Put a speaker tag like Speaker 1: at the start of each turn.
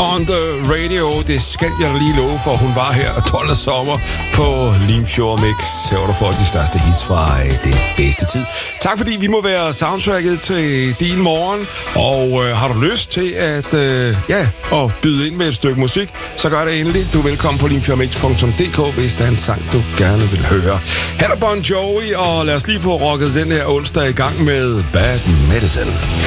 Speaker 1: on the radio. Det skal jeg da lige love for. Hun var her 12. sommer på Limfjord Mix. Her var du for de største hits fra den bedste tid. Tak fordi vi må være soundtracket til din morgen. Og har du lyst til at byde ind med et stykke musik, så gør det endelig. Du er velkommen på limfjordmix.dk, hvis der er en sang, du gerne vil høre. Her er Bon Jovi, og lad os lige få rocket den her onsdag i gang med Bad Medicine.